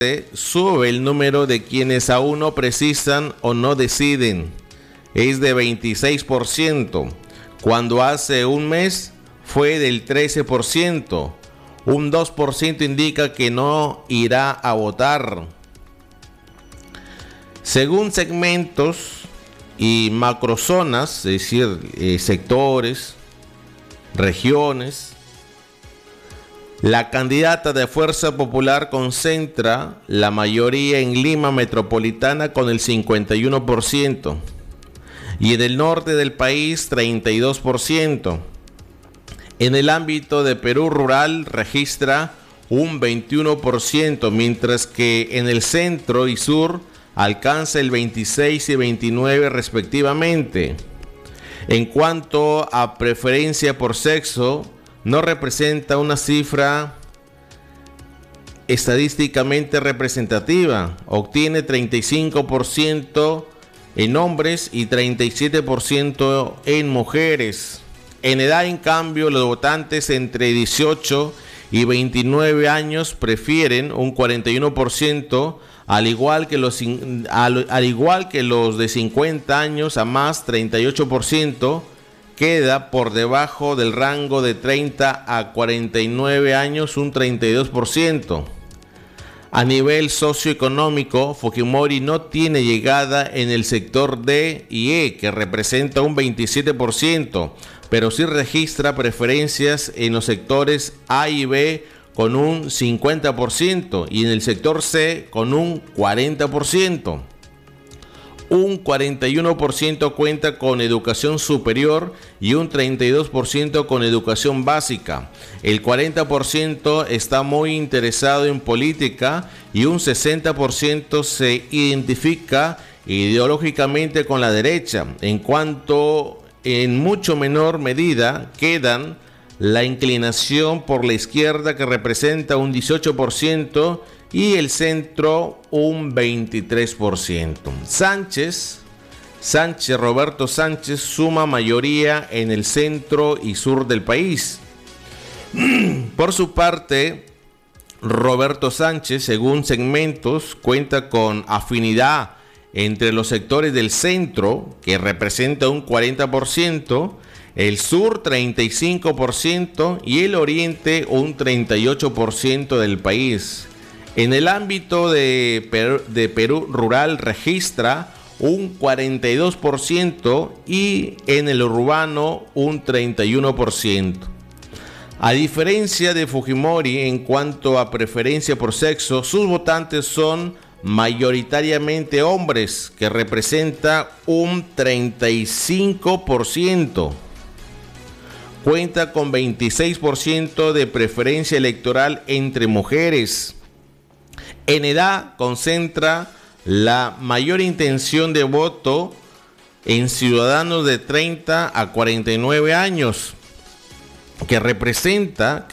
sube el número de quienes aún no precisan o no deciden. Es de 26%, cuando hace un mes fue del 13%. Un 2% indica que no irá a votar. Según segmentos y macrozonas, es decir, sectores, regiones, la candidata de Fuerza Popular concentra la mayoría en Lima Metropolitana con el 51% y en el norte del país 32%. En el ámbito de Perú rural registra un 21%, mientras que en el centro y sur alcanza el 26 y 29 respectivamente. En cuanto a preferencia por sexo, no representa una cifra estadísticamente representativa. Obtiene 35% en hombres y 37% en mujeres. En edad, en cambio, los votantes entre 18 y 29 años prefieren un 41%, al igual que los de 50 años a más, 38%. Queda por debajo del rango de 30 a 49 años, un 32%. A nivel socioeconómico, Fujimori no tiene llegada en el sector D y E, que representa un 27%, pero sí registra preferencias en los sectores A y B con un 50% y en el sector C con un 40%. Un 41% cuenta con educación superior y un 32% con educación básica. El 40% está muy interesado en política y un 60% se identifica ideológicamente con la derecha. En cuanto en mucho menor medida quedan la inclinación por la izquierda, que representa un 18%, y el centro un 23%. Roberto Sánchez suma mayoría en el centro y sur del país. Por su parte, Roberto Sánchez, según segmentos, cuenta con afinidad entre los sectores del centro, que representa un 40%, el sur 35% y el oriente un 38% del país. En el ámbito de Perú rural registra un 42% y en el urbano un 31%. A diferencia de Fujimori en cuanto a preferencia por sexo, sus votantes son mayoritariamente hombres, que representa un 35%. Cuenta con 26% de preferencia electoral entre mujeres. En edad concentra la mayor intención de voto en ciudadanos de 30 a 49 años, que representa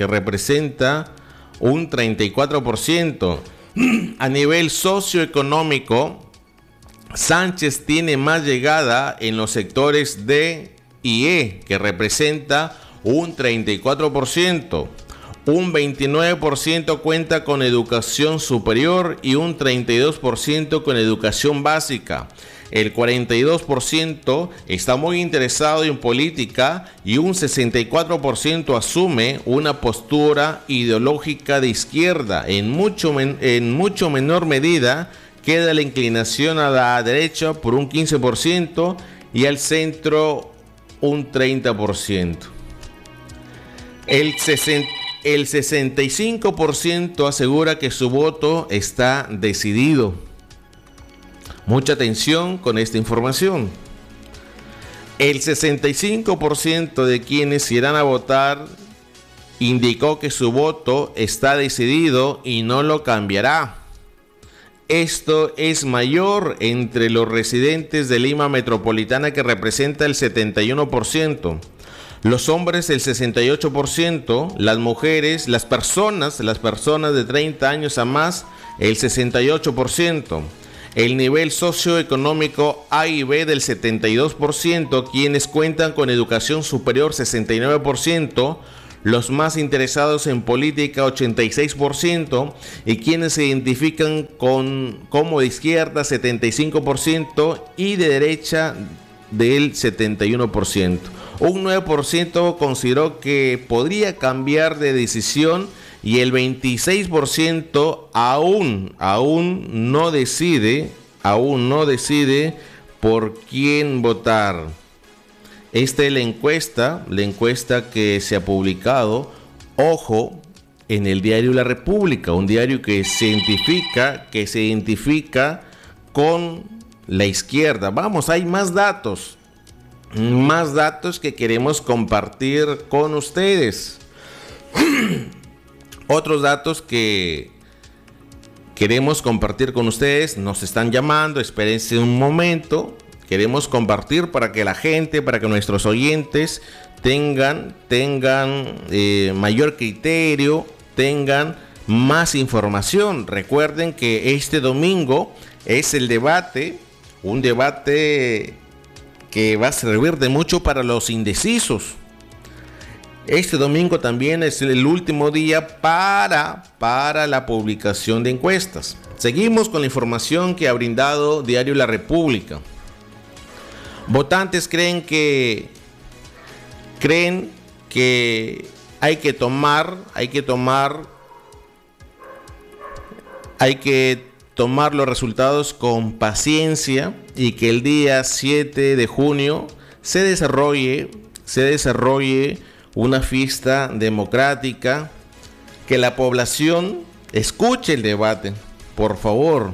un 34%. A nivel socioeconómico, Sánchez tiene más llegada en los sectores D y E, que representa un 34%. Un 29% cuenta con educación superior y un 32% con educación básica. El 42% está muy interesado en política y un 64% asume una postura ideológica de izquierda. En mucho menor medida queda la inclinación a la derecha por un 15% y al centro un 30%. El 65% asegura que su voto está decidido. Mucha atención con esta información. El 65% de quienes irán a votar indicó que su voto está decidido y no lo cambiará. Esto es mayor entre los residentes de Lima Metropolitana, que representa el 71%. Los hombres el 68%, las mujeres, las personas de 30 años a más el 68%. El nivel socioeconómico A y B del 72%, quienes cuentan con educación superior 69%, Los más interesados en política, 86%, y quienes se identifican como de izquierda, 75%, y de derecha, del 71%. Un 9% consideró que podría cambiar de decisión y el 26% aún no decide por quién votar. Esta es la encuesta que se ha publicado, ojo, en el diario La República, un diario que se identifica con la izquierda. Vamos, hay más datos que queremos compartir con ustedes. Otros datos que queremos compartir con ustedes, nos están llamando, espérense un momento. Queremos compartir para que la gente, para que nuestros oyentes tengan mayor criterio, tengan más información. Recuerden que este domingo es el debate, un debate que va a servir de mucho para los indecisos. Este domingo también es el último día para la publicación de encuestas. Seguimos con la información que ha brindado Diario La República. Votantes creen que hay que tomar los resultados con paciencia y que el día 7 de junio se desarrolle una fiesta democrática, que la población escuche el debate. Por favor,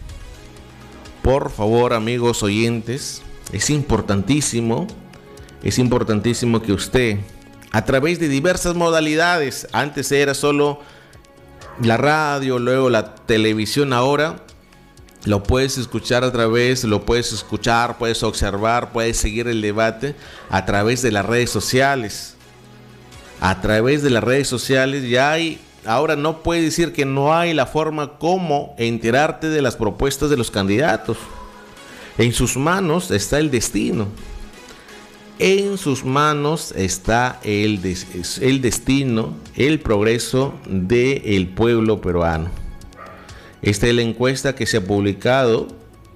amigos oyentes, es importantísimo que usted, a través de diversas modalidades, antes era solo la radio, luego la televisión, ahora lo puedes escuchar puedes observar, puedes seguir el debate a través de las redes sociales. Ahora no puedes decir que no hay la forma como enterarte de las propuestas de los candidatos. En sus manos está el destino. En sus manos está el destino, el progreso del pueblo peruano. Esta es la encuesta que se ha publicado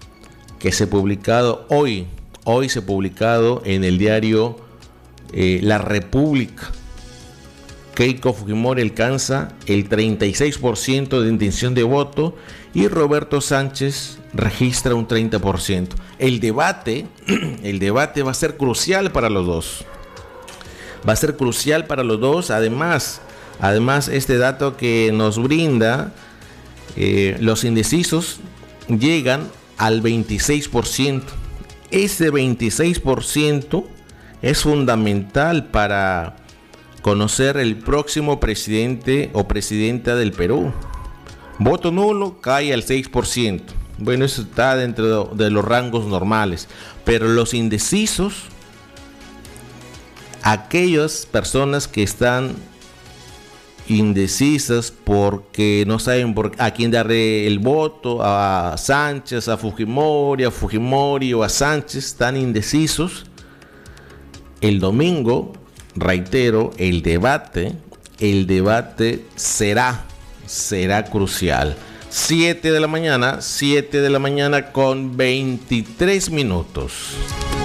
hoy. Hoy se ha publicado en el diario La República. Keiko Fujimori alcanza el 36% de intención de voto y Roberto Sánchez registra un 30%. El debate va a ser crucial para los dos. Además, este dato que nos brinda, los indecisos llegan al 26%. Ese 26% es fundamental para conocer el próximo presidente o presidenta del Perú. Voto nulo cae al 6%. Bueno, eso está dentro de los rangos normales. Pero los indecisos, aquellas personas que están indecisas porque no saben a quién darle el voto, a Sánchez, a Fujimori o a Sánchez, están indecisos. El domingo, reitero, el debate será crucial. 7 de la mañana con 23 minutos.